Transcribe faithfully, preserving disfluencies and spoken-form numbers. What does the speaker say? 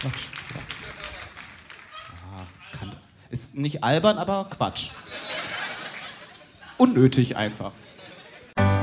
Quatsch. Ja. Ah, kann, ist nicht albern, aber Quatsch. Unnötig einfach.